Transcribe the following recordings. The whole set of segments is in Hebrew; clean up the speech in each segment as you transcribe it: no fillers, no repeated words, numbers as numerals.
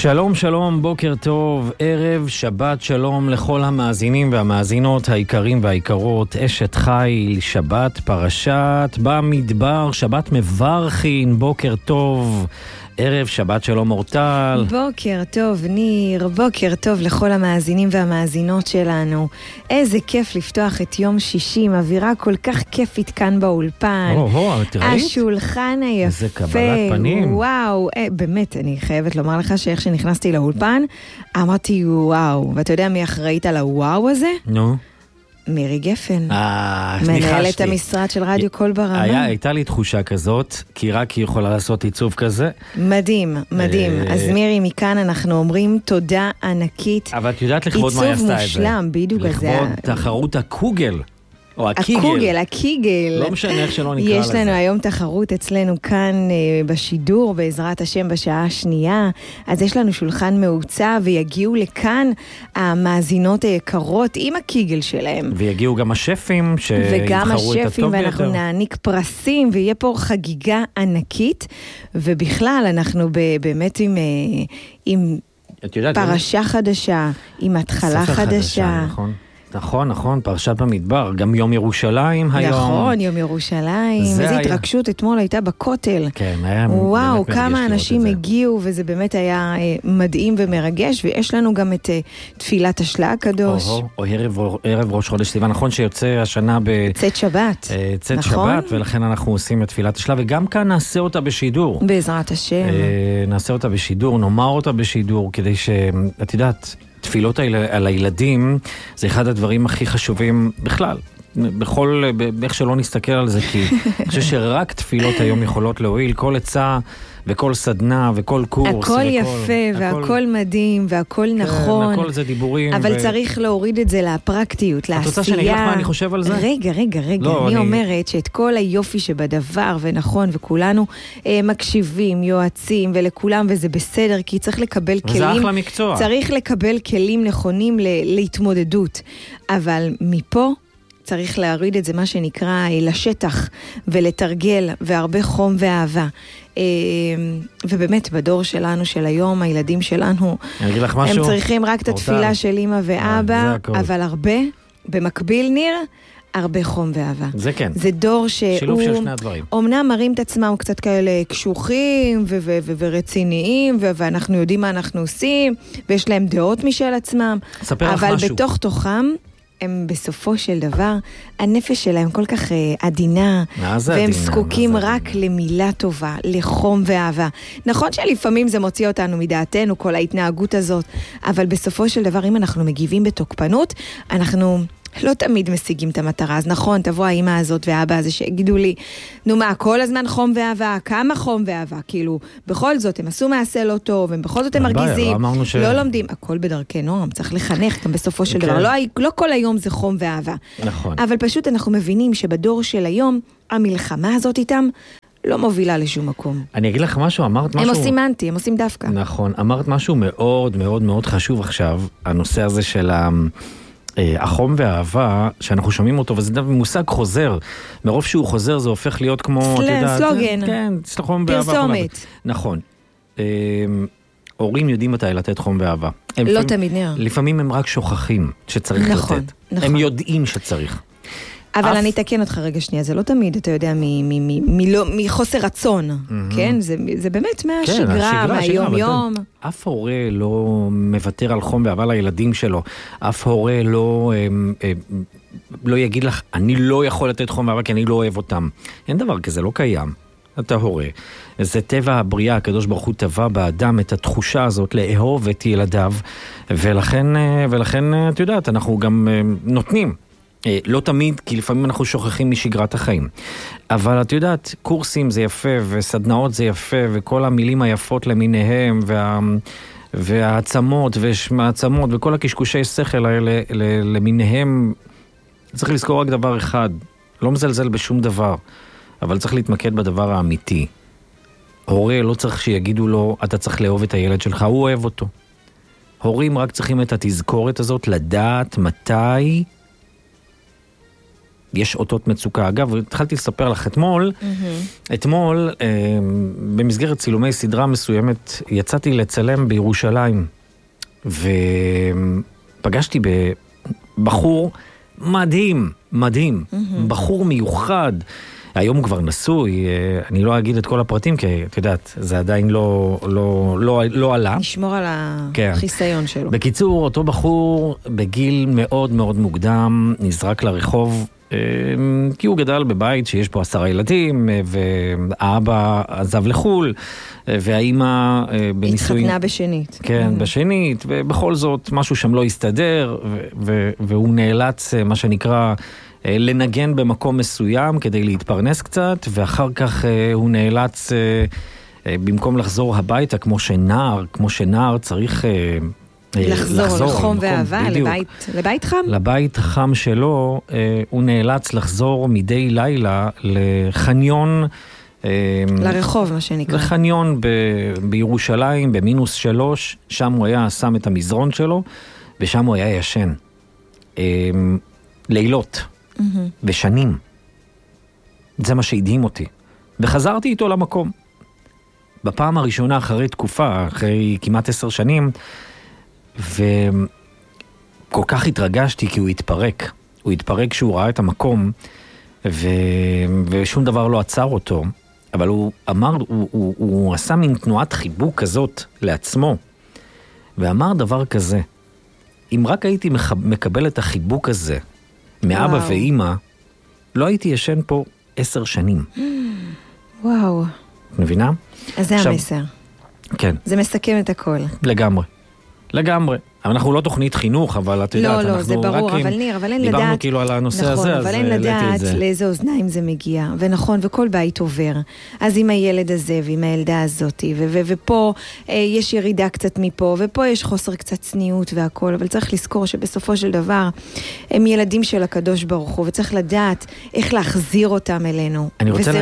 שלום שלום, בוקר טוב, ערב שבת שלום לכל המאזינים והמאזינות היקרים והיקרות. אשת חיל, שבת פרשת במדבר, שבת מברכין, בוקר טוב, ערב שבת שלום אורטל. בוקר טוב ניר, בוקר טוב לכל המאזינים והמאזינות שלנו. איזה כיף לפתוח את יום שישי, אווירה כל כך כיפית כאן באולפן. השולחן היפה. איזה קבלת פנים. וואו, באמת, אני חייבת לומר לך שאיך שנכנסתי לאולפן, אמרתי וואו, ואתה יודע מי אחראית על הוואו הזה? נו. מירי גפן, ניחשתי. מנהלת המשרד של רדיו קול ברמה. הייתה לי תחושה כזאת, כי רק היא יכולה לעשות עיצוב כזה. מדהים, מדהים. אז מירי, מכאן אנחנו אומרים תודה ענקית. אבל את יודעת לכבוד מה היא עשתה את זה? עיצוב מושלם, בדיוק הזה. לכבוד תחרות הקוגל. או הקיגל. הקיגל. לא משנה איך שלא נקרא לזה. יש לנו היום תחרות אצלנו כאן בשידור, בעזרת השם בשעה השנייה. אז יש לנו שולחן מעוצב, ויגיעו לכאן המאזינות היקרות עם הקיגל שלהם. ויגיעו גם השפים שיתחרו את הטוב ביותר. וגם השפים, ואנחנו נעניק פרסים, ויהיה פה חגיגה ענקית. ובכלל, אנחנו באמת עם פרשה חדשה, עם התחלה חדשה. נכון, פרשת במדבר, גם יום ירושלים היום. נכון, יום ירושלים, איזו התרגשות אתמול הייתה בכותל. כן, היה וואו, כמה אנשים הגיעו, וזה באמת היה מדהים ומרגש, ויש לנו גם את תפילת השלה הקדוש. או ערב ראש חודש סיוון, נכון שיוצא השנה צאת שבת. צאת שבת, ולכן אנחנו עושים את תפילת השלה, וגם כאן נעשה אותה בשידור. בעזרת השם. נעשה אותה בשידור, נאמר אותה בשידור, כדי שאת יודעת, תפילות על הילדים זה אחד הדברים הכי חשובים בכלל, איך שלא נסתכל על זה, כי אני חושב שרק תפילות היום יכולות להועיל, כל עצה וכל סדנה וכל קורס. הכל יפה והכל מדהים והכל נכון. הכל זה דיבורים. אבל צריך להוריד את זה לפרקטיות, לעשייה. את רוצה שאני אגיד לך מה אני חושב על זה? רגע. אני אומרת שאת כל היופי שבדבר ונכון, וכולנו מקשיבים, יועצים ולכולם, וזה בסדר, כי צריך לקבל כלים. וזה אחלה מקצוע. צריך לקבל כלים נכונים להתמודדות. אבל מפה צריך להוריד את זה, מה שנקרא, לשטח, ולתרגל, והרבה חום ואהבה. ובאמת, בדור שלנו, של היום, הילדים שלנו, הם צריכים רק את התפילה של אמא ואבא, אבל הרבה, במקביל ניר, הרבה חום ואהבה. זה כן. זה דור שהוא... שילוב של שני הדברים. אומנם מראים את עצמם קצת כאלה קשוחים ורציניים, ואנחנו יודעים מה אנחנו עושים, ויש להם דעות משל עצמם. אבל בתוך תוכם, הם בסופו של דבר, הנפש שלהם כל כך עדינה, והם זקוקים רק למילה טובה, לחום ואהבה. נכון שלפעמים זה מוציא אותנו מדעתנו, כל ההתנהגות הזאת, אבל בסופו של דבר, אם אנחנו מגיבים בתוקפנות, אנחנו לא תמיד משיגים את המטרה. אז נכון, תבוא האמא הזאת והאבא הזה שיגידו לי, נו מה, כל הזמן חום ואהבה, כמה חום ואהבה? כאילו, בכל זאת, הם עשו מעשה לא טוב, הם בכל זאת הם מרגיזים, לא לומדים, הכל בדרכי נועם, צריך לחנך גם בסופו של דבר. לא כל היום זה חום ואהבה. נכון. אבל פשוט אנחנו מבינים שבדור של היום, המלחמה הזאת איתם, לא מובילה לשום מקום. אני אגיד לך משהו, אמרת משהו... הם עושים אנטי, הם עושים דווקא. נכון, אמרת משהו מאוד מאוד מאוד חשוב עכשיו, הנושא הזה של החום והאהבה, שאנחנו שומעים אותו, וזה מושג חוזר. מרוב שהוא חוזר, זה הופך להיות כמו... סלוגן. כן, חום ואהבה. פרסומת. נכון. הורים יודעים מתי לתת חום ואהבה. לא תמיד נראה. לפעמים הם רק שוכחים שצריך לתת. הם יודעים שצריך. אבל אני אתקן אותך רגע שנייה, זה לא תמיד, אתה יודע, מחוסר רצון, כן? זה באמת מהשגרה, מהיום-יום. אף הורה לא מוותר על חום ואהבה לילדים שלו. אף הורה לא יגיד לך, אני לא יכול לתת חום ואהבה כי אני לא אוהב אותם. אין דבר כזה, לא קיים. אתה הורה. זה טבע הבריאה, הקדוש ברוך הוא טבע באדם את התחושה הזאת לאהוב את ילדיו, ולכן, את יודעת, אנחנו גם נותנים. לא תמיד, כי לפעמים אנחנו שוכחים משגרת החיים. אבל את יודעת, קורסים זה יפה, וסדנאות זה יפה, וכל המילים היפות למיניהם, והעצמות, והעצמות, וכל הקשקושי שכל האלה למיניהם, צריך לזכור רק דבר אחד, לא מזלזל בשום דבר, אבל צריך להתמקד בדבר האמיתי. הורה לא צריך שיגידו לו, אתה צריך לאהוב את הילד שלך, הוא אוהב אותו. הורים רק צריכים את התזכורת הזאת, לדעת מתי יש אותות מצוקה. אגב, התחלתי לספר לך אתמול, במסגרת צילומי סדרה מסוימת, יצאתי לצלם בירושלים, ופגשתי בחור מדהים, בחור מיוחד. היום הוא כבר נשוי, אני לא אגיד את כל הפרטים, כי את יודעת, זה עדיין לא עלה. נשמור על החיסיון שלו. בקיצור, אותו בחור בגיל מאוד מאוד מוקדם, נזרק לרחוב, כי הוא גדל בבית שיש פה 10 ילדים, והאבא עזב לחול, והאימא בניסוי... התחתנה בשנית. כן, בשנית, ובכל זאת משהו שם לא הסתדר, והוא נאלץ, מה שנקרא, לנגן במקום מסוים כדי להתפרנס קצת, ואחר כך הוא נאלץ, במקום לחזור הביתה, כמו שנער צריך... לחזור לחום ואהבה, לבית חם? לבית חם שלו, הוא נאלץ לחזור מדי לילה לחניון... לרחוב, מה שנקרא. לחניון בירושלים, ב-3, שם הוא היה שם את המזרון שלו, ושם הוא היה ישן. לילות. ושנים. זה מה שהדהים אותי. וחזרתי איתו למקום. בפעם הראשונה אחרי תקופה, אחרי כמעט 10 שנים, וכל כך התרגשתי כי הוא התפרק. הוא התפרק כשהוא ראה את המקום, ושום דבר לא עצר אותו. אבל הוא אמר, הוא עשה מין תנועת חיבוק כזאת לעצמו, ואמר דבר כזה, אם רק הייתי מקבל את החיבוק הזה, מאבא ואמא, לא הייתי ישן פה 10 שנים. וואו. את מבינה? אז זה המסר. כן. זה מסכם את הכל. לגמרי. אנחנו לא תוכנית חינוך, אבל את יודעת, לא, זה ברור, אבל ניר, אבל אין לדעת... דיברנו כאילו על הנושא הזה, אז אבל אין לדעת לאיזה אוזניים זה מגיע, ונכון, וכל בית עובר. אז עם הילד הזה, ועם הילדה הזאת, ופה יש ירידה קצת מפה, ופה יש חוסר קצת צניעות והכל, אבל צריך לזכור שבסופו של דבר, הם ילדים של הקדוש ברוך הוא, וצריך לדעת איך להחזיר אותם אלינו. וזה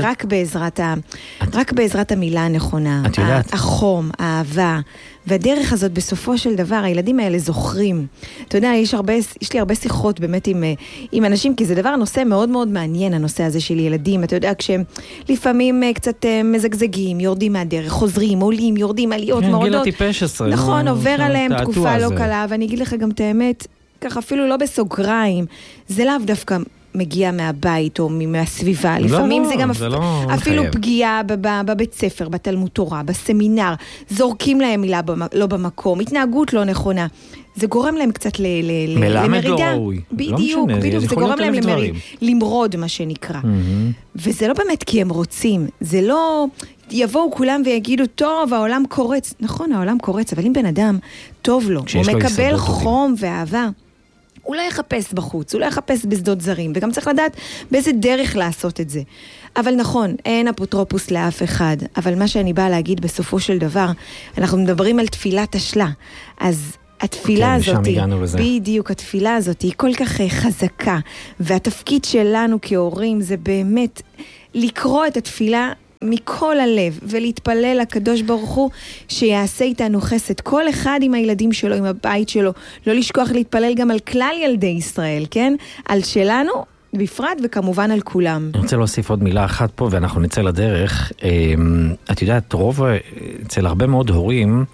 רק בעזרת המילה הנכונה. החום, האהבה, והדרך הזאת בסופו של דבר, הילדים האלה זוכרים. אתה יודע, יש לי הרבה שיחות באמת עם אנשים, כי זה נושא מאוד מאוד מעניין, הנושא הזה של ילדים. אתה יודע, כשהם לפעמים קצת מזגזגים, יורדים מהדרך, חוזרים, עולים, יורדים, עליות, מורדות. גיל הטיפש 10. נכון, עובר עליהם תקופה לא קלה, ואני אגיד לך גם את האמת, ככה אפילו לא בסוגריים, זה לאו דווקא מגיע מהבית או מהסביבה. לפעמים זה גם אפילו פגיעה בבית ספר, בתלמוד תורה, בסמינר, זורקים להם מילה לא במקום, התנהגות לא נכונה. זה גורם להם קצת למרידה. מלמד לא ראוי. בדיוק, זה גורם להם למרוד, מה שנקרא. וזה לא באמת כי הם רוצים, זה לא... יבואו כולם ויגידו, טוב, העולם קורץ. נכון, העולם קורץ, אבל אם בן אדם טוב לו, הוא מקבל חום ואהבה, הוא לא יחפש בחוץ, הוא לא יחפש בשדות זרים, וגם צריך לדעת באיזה דרך לעשות את זה. אבל נכון, אין אפוטרופוס לאף אחד, אבל מה שאני באה להגיד בסופו של דבר, אנחנו מדברים על תפילת השלה, אז התפילה הזאת, בדיוק, התפילה הזאת היא כל כך חזקה, והתפקיד שלנו כהורים זה באמת לקרוא את התפילה מכל הלב, ולהתפלל לקדוש ברוך הוא שיעשה איתנו חסד, כל אחד עם הילדים שלו, עם הבית שלו, לא לשכוח להתפלל גם על כלל ילדי ישראל, כן? על שלנו בפרט וכמובן על כולם. אני רוצה להוסיף עוד מילה אחת פה ואנחנו נצא לדרך. את יודעת, אצל הרבה מאוד הורים,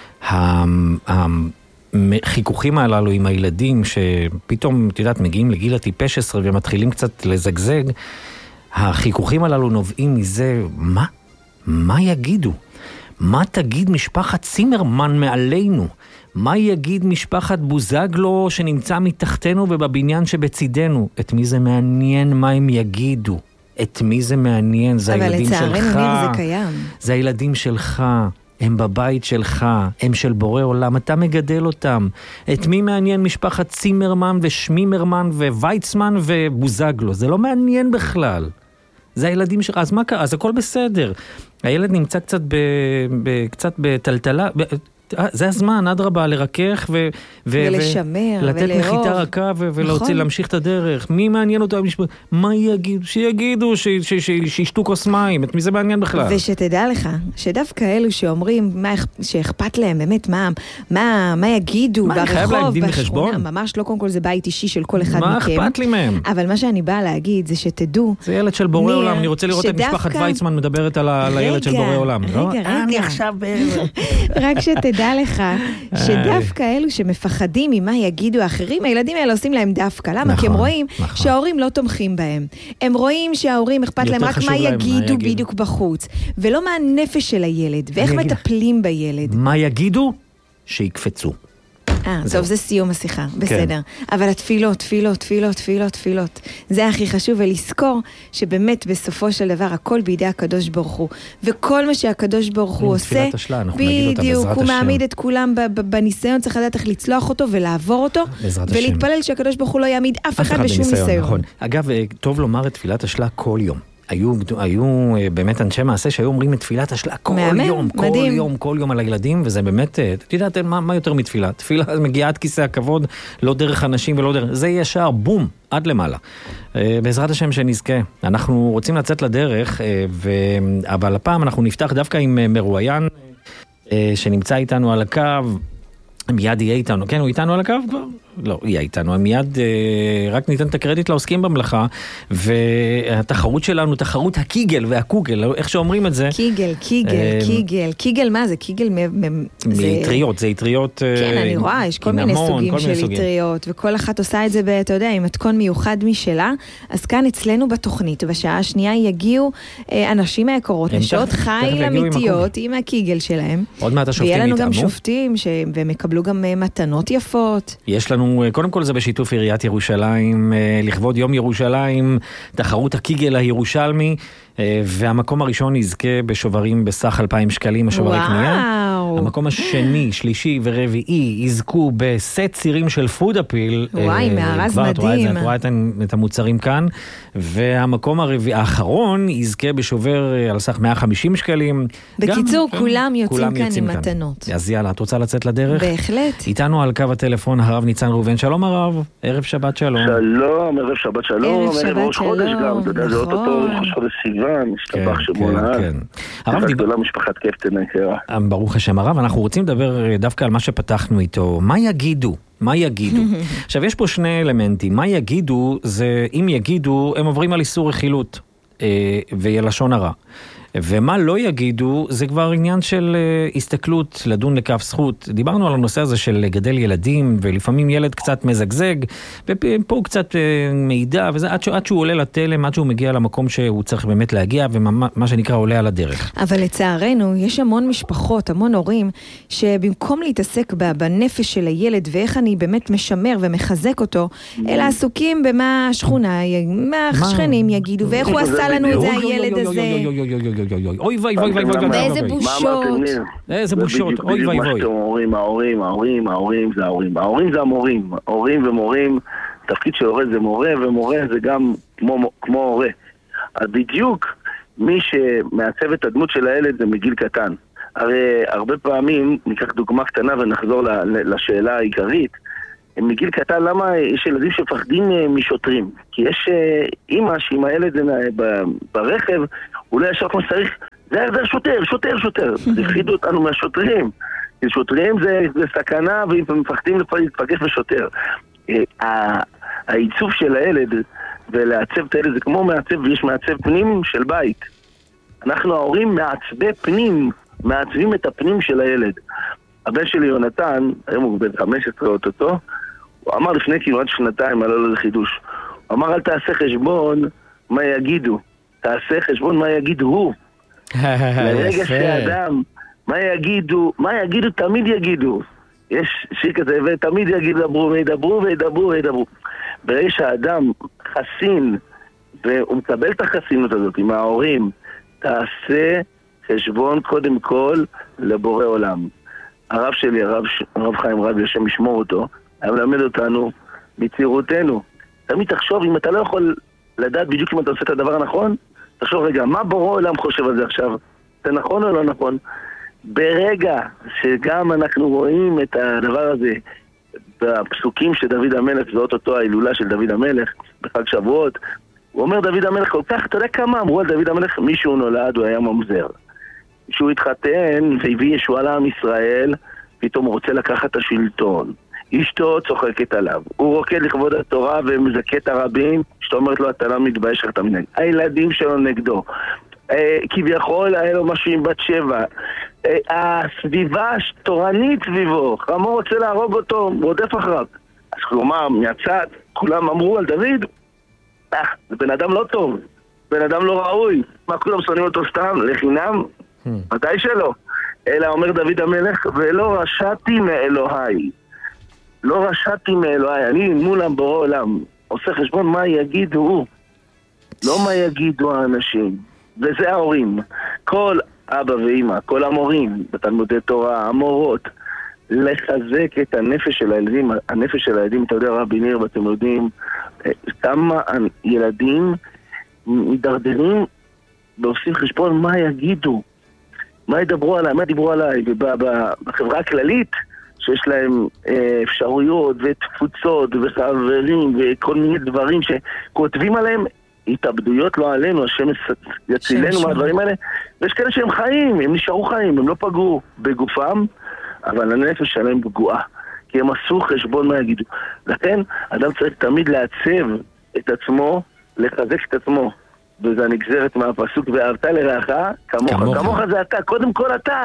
החיכוכים הללו עם הילדים שפתאום, את יודעת, מגיעים לגיל הטיפש 10 ומתחילים קצת לזגזג, החיכוכים הללו נובעים מזה, מה יגידו? מה תגיד משפחת צימרמן מעלינו? מה יגיד משפחת בוזגלו שנמצא מתחתנו ובבניין שבצידנו? את מי זה מעניין מה הם יגידו? את מי זה מעניין? זה הילדים שלך. אבל לצערנו ניר זה קיים. זה הילדים שלך. הם בבית שלך, הם של בורא עולם, אתה מגדל אותם. את מי מעניין משפחת צימרמן ושמימרמן וויצמן ובוזגלו? זה לא מעניין בכלל. זה הילדים שלך, אז מה קרה? אז הכל בסדר. הילד נמצא קצת בטלטלה, זה הזמן, אדרבה, לרכך ולשמר, לתת מחיתה רכה ולהוציא, להמשיך את הדרך. מי מעניין אותו? מה יגידו? שיגידו, שישתו כוס מים. את מי זה מעניין בכלל? ושתדע לך, שדווקא אלו שאומרים שאכפת להם, באמת, מה יגידו ברחוב, חייב להם דין לחשבון? ממש לא, קודם כל זה בית אישי של כל אחד מכם. מה אכפת לי מהם? אבל מה שאני באה להגיד זה שתדעו... זה ילד של בורא עולם, אני רוצה לראות את משפחת ויצמן מדברת על הילד של בורא עולם. רגע. רק שתדע לך, שדווקא אלו שמפחדים ממה יגידו האחרים, הילדים האלה עושים להם דווקא. למה? כי הם רואים שההורים לא תומכים בהם. הם רואים שההורים אכפת להם רק מה יגידו בדיוק בחוץ. ולא מה הנפש של הילד, ואיך מטפלים בילד. מה יגידו? שיקפצו. טוב, זה סיום השיחה, בסדר. אבל התפילות, תפילות. זה הכי חשוב, ולזכור שבאמת בסופו של דבר הכל בידי הקדוש ברוך הוא. וכל מה שהקדוש ברוך הוא עושה, בדיוק, הוא מעמיד את כולם בניסיון, צריך לדעת איך לצלוח אותו ולעבור אותו, ולהתפלל שהקדוש ברוך הוא לא יעמיד אף אחד בשום ניסיון. אגב, טוב לומר את תפילת השלה כל יום. היו באמת אנשי מעשה שהיו אומרים את תפילת השלה כל יום על הילדים, וזה באמת, את יודעת, מה יותר מתפילה? תפילה מגיעה עד כיסא הכבוד, לא דרך אנשים ולא דרך, זה ישר, בום, עד למעלה. בעזרת השם שנזכה. אנחנו רוצים לצאת לדרך, אבל הפעם אנחנו נפתח דווקא עם מרואיין, שנמצא איתנו על הקו, מיד יהיה איתנו, כן, הוא איתנו על הקו כבר? לא, יהיה איתנו, מיד רק ניתן את הקרדיט לעוסקים במלאכה, והתחרות שלנו, תחרות הקיגל והקוגל, איך שאומרים את זה. קיגל מה זה? קיגל מאטריות, זה אטריות... כן, אני רואה, יש כל מיני סוגים של אטריות, וכל אחת עושה את זה, אתה יודע, עם מתכון מיוחד משלה, אז כאן אצלנו בתוכנית, ובשעה השנייה יגיעו אנשים מהיקורות, נשות חיים אמיתיות עם הקיגל שלהם. עוד מעט השופטים יתאמו. ויהיה לנו גם שופטים, והם יקבלו גם מתנות יפות. יש לנו קודם כל זה בשיתוף עיריית ירושלים, לכבוד יום ירושלים, תחרות הקיגל הירושלמי, והמקום הראשון יזכה בשוברים בסך 2,000 שקלים, השוברי קנייה. המקום השני, שלישי ורביעי יזכו בסט צירים של פוד אפיל. וואי, מארז מדהים. את רואה את המוצרים כאן. והמקום האחרון יזכה בשובר על סך 150 שקלים. בקיצור, כולם יוצאים כאן עם מתנות. אז יאללה, את רוצה לצאת לדרך? בהחלט. איתנו על קו הטלפון הרב ניצן ראובן. שלום הרב, ערב שבת שלום. שלום, ערב שבת שלום. ערב ראש חודש גם, אתה יודע, זה אוטוטו ראש חודש סיוון, משתבח שמונה. הרב דיבר משפחת קפטן נקרא. ברוך השם הרב, אנחנו רוצים לדבר דווקא על מה שפתחנו איתו. מה יגידו? מה יגידו? עכשיו, יש פה שני אלמנטים. מה יגידו זה, אם יגידו, הם עוברים על איסור רכילות ולשון הרע. ומה לא יגידו, זה כבר עניין של הסתכלות, לדון לכף זכות. דיברנו על הנושא הזה של לגדל ילדים, ולפעמים ילד קצת מזגזג, ופה קצת מידע, וזה עד שהוא עולה לתלם, עד שהוא מגיע למקום שהוא צריך באמת להגיע, ומה שנקרא עולה על הדרך. אבל לצערנו, יש המון משפחות, המון הורים, שבמקום להתעסק בנפש של הילד, ואיך אני באמת משמר ומחזק אותו, אלא עסוקים במה השכונה, מה השכנים יגידו, ואיך הוא עשה לנו את זה הילד הזה. אוי ווי ווי ווי ווי. ואיזה בושות. איזה בושות, אוי ווי ווי. ההורים זה ההורים. ההורים זה המורים. הורים ומורים, תפקיד של הורה זה מורה, ומורה זה גם כמו הורה. אז בדיוק מי שמעצב את הדמות של הילד זה מגיל קטן. הרי הרבה פעמים, ניקח דוגמה קטנה ונחזור לשאלה העיקרית, מגיל קטן, למה יש ילדים שפחדים משוטרים? כי יש אימא שעם הילד ברכב, הוא לא ישר כמו שצריך, זה שוטר. הפחידו אותנו מהשוטרים. שוטרים זה סכנה, והם מפחדים להתפגש בשוטר. העיצוב של הילד ולעצב את הילד זה כמו מעצב, ויש מעצב פנים של בית. אנחנו ההורים מעצבי פנים, מעצבים את הפנים של הילד. הבן שלי יונתן, היום הוא בן 15 אוטוטו, הוא אמר לפני כמעט שנתיים, עלה לו לחידוש. הוא אמר, אל תעשה חשבון מה יגידו, תעשה חשבון מה יגיד הוא. לרגע שאדם, מה יגידו, תמיד יגידו. יש שיר כזה, ותמיד ידברו. ברגע שהאדם חסין, והוא מקבל את החסינות הזאת עם ההורים, תעשה חשבון קודם כל לבורא עולם. הרב שלי, הרב חיים רבי, השם ישמור אותו, היה מלמד אותנו בצעירותנו. תמיד תחשוב, אם אתה לא יכול לדעת בדיוק אם אתה עושה את הדבר הנכון, תחשוב רגע, מה בורא עולם חושב על זה עכשיו? זה נכון או לא נכון? ברגע שגם אנחנו רואים את הדבר הזה בפסוקים של דוד המלך, זאת אותו ההילולה של דוד המלך בחג שבועות, הוא אומר דוד המלך כל כך, אתה יודע כמה אמרו על דוד המלך? מישהו נולד, הוא היה ממזר. כשהוא התחתן והביא ישועה לעם ישראל, פתאום הוא רוצה לקחת את השלטון. אשתו צוחקת עליו. הוא רוקד לכבוד התורה ומזכה את הרבים, אשתו אומרת לו, אתה לא מתבייש, אתה מנהג. הילדים שלו נגדו. כביכול היה לו משהו עם בת 7. הסביבה התורנית סביבו, חמו רוצה להרוג אותו, הוא רודף אחריו. אז כלומר, מהצד, כולם אמרו על דוד, זה בן אדם לא טוב, בן אדם לא ראוי. מה כולם שונאים אותו סתם? לחינם? מתי שלא? אלא אומר דוד המלך, ולא רשעתי מאלוהי. לא רשעתי מאלוהי. אני מול בורא עולם עושה חשבון מה יגידו, לא מה יגידו האנשים. וזה ההורים. כל אבא ואמא, כל המורים בתלמודי תורה, המורות, לחזק את הנפש של הילדים. הנפש של הילדים, אתה יודע רבי ניר, ואתם יודעים כמה ילדים מדרדרים ועושים חשבון מה יגידו, מה ידברו עליי, מה דיברו עליי. ובחברה הכללית שיש להם אפשרויות ותפוצות וחברים וכל מיני דברים שכותבים עליהם, התאבדויות לא עלינו, השם יצילנו מהדברים האלה. ויש כאלה שהם חיים, הם נשארו חיים, הם לא פגעו בגופם, אבל הנפש שלהם פגועה, כי הם עשו חשבון מה יגידו. לכן אדם צריך תמיד לעצב את עצמו, לחזק את עצמו, וזה הנגזרת מהפסוק, ואהבת לרעך כמוך. כמוך זה אתה, קודם כל אתה.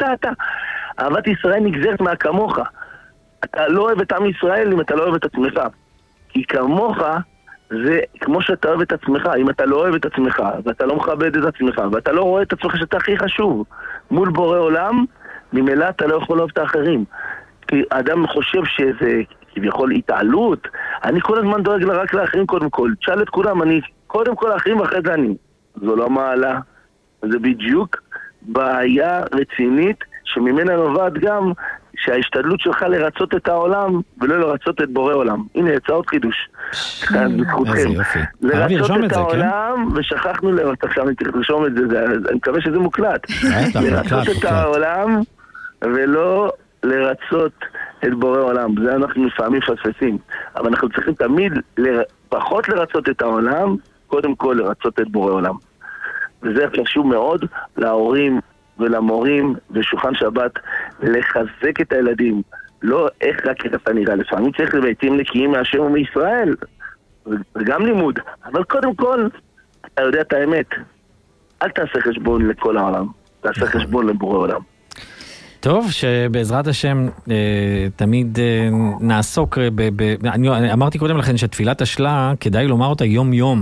אהבת ישראל נגזרת מהכמוך. אתה לא אוהב את עם ישראל אם אתה לא אוהב את עצמך, כי כמוך זה כמו שאתה אוהב את עצמך. אם אתה לא אוהב את עצמך, ואתה לא מכבד את עצמך, ואתה לא רואה את עצמך שאתה הכי חשוב מול בורא עולם, ממילא אתה לא יכול לאהוב את האחרים. כי האדם חושב שזה כביכול התעלות. אני כל הזמן דואג רק לאחרים קודם כל. תשאל את כולם, אני קודם כל האחרים ואחרי זה אני. זו לא מעלה. זה בדיוק בעיה רצינית שממנה נובעת גם שההשתדלות שלך לרצות את העולם ולא לרצות את בורא עולם. הנה, יצא עוד חידוש. בזכותכם. לרצות את העולם, ושכחנו לרצות, עכשיו אני צריך לרשום את זה, אני מקווה שזה מוקלט. לרצות את העולם ולא לרצות את בורא עולם. זה אנחנו לפעמים פספסים. אבל אנחנו צריכים תמיד פחות לרצות את העולם, קודם כל לרצות את בורא עולם. וזה חשוב מאוד להורים ולמורים ושולחן שבת, לחזק את הילדים. לא איך רק אתה נראה. לפעמים צריך לביתים נקיים מהשם ומישראל, וגם לימוד. אבל קודם כל, אתה יודע את האמת. אל תעשה חשבון לכל העולם, תעשה חשבון לבורא עולם. טוב, שבעזרת השם תמיד נעסוק אני אמרתי קודם לכן שתפילת השלה כדאי לומר אותה יום יום.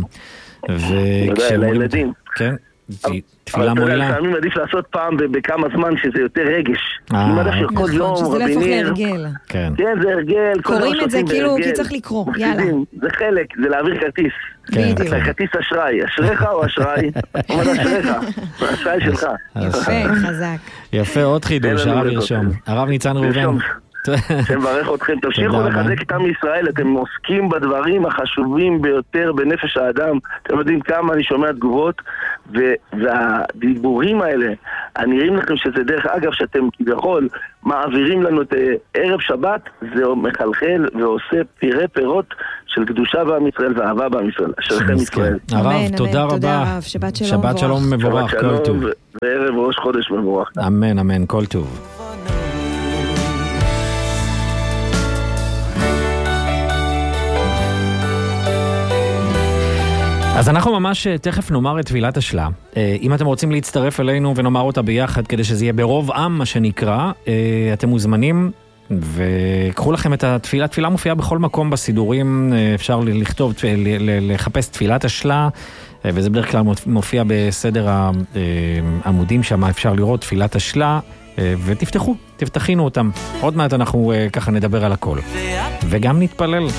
לילדים. כן. תפילה מועילה. לפעמים עדיף לעשות פעם בכמה זמן שזה יותר רגש. אם עד עכשיו כל יום, שזה להפוך להרגל. כן, זה הרגל. קוראים את זה כאילו כי צריך לקרוא, יאללה. זה חלק, זה להעביר כרטיס. כרטיס אשראי, אשריך או אשראי? אומר אשריך, אשראי שלך. יפה, חזק. יפה, עוד חידוש, הרב ירשום. הרב ניצן ראובן. שמברך אתכם, תמשיכו לחזק את עם ישראל, אתם עוסקים בדברים החשובים ביותר בנפש האדם. אתם יודעים כמה אני שומע תגובות, והדיבורים האלה, הנראים לכם שזה דרך אגב שאתם כביכול מעבירים לנו את ערב שבת, זה מחלחל ועושה פירות של קדושה בעם ישראל ואהבה בעם ישראל. אשריכם ישראל. הרב, תודה רבה. שבת שלום מבורך, כל טוב. וערב ראש חודש מבורך. אמן, אמן, כל טוב. אז אנחנו ממש תכף נאמר את תפילת השלה. אם אתם רוצים להצטרף אלינו ונאמר אותה ביחד כדי שזה יהיה ברוב עם מה שנקרא, אתם מוזמנים וקחו לכם את התפילה. התפילה מופיעה בכל מקום בסידורים, אפשר לכתוב, לחפש תפילת השלה, וזה בדרך כלל מופיע בסדר העמודים שם, אפשר לראות תפילת השלה, ותפתחו, תפתחינו אותם. עוד מעט אנחנו ככה נדבר על הכל. וגם נתפלל.